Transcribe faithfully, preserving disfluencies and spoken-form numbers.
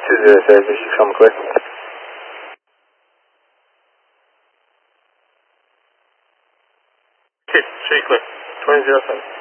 two zero seven, six come clear. Okay, three clear. twenty zero seven.